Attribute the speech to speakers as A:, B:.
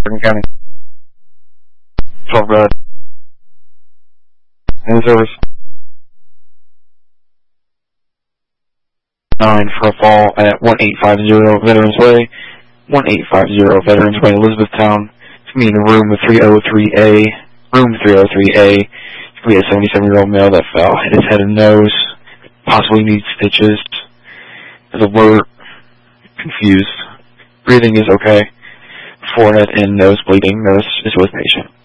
A: Bergen County. 12 red. In service. 9 for a fall at 1850 Veterans Way. 1850 Veterans Way, Elizabethtown. It's going to be in room 303A. Room 303A. It's going to be a 77-year-old male that fell. Hit his head and nose. Possibly needs stitches. Is alert. Confused. Breathing is okay. Forehead and nose bleeding. Nose is with patient.